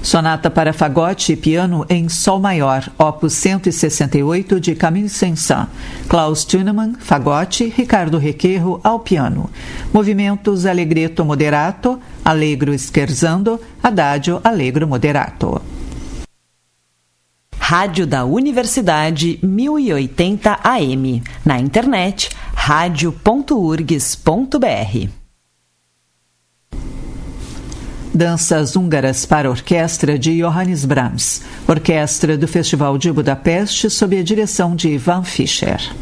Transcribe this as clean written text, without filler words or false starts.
Sonata para fagote e piano em sol maior, opus 168 de Camille Saint-Saëns. Klaus Thunemann, fagote, Ricardo Requerro ao piano. Movimentos allegretto moderato, allegro scherzando, adagio allegro moderato. Rádio da Universidade 1080 AM. Na internet, radio.urgs.br. Danças húngaras para orquestra de Johannes Brahms. Orquestra do Festival de Budapeste sob a direção de Ivan Fischer.